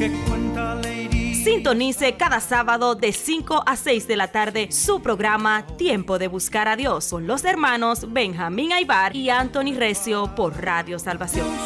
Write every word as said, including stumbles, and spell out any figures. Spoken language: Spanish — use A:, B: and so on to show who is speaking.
A: Sintonice cada sábado de cinco a seis de la tarde su programa Tiempo de Buscar a Dios con los hermanos Benjamín Aybar y Anthony Recio por Radio Salvación.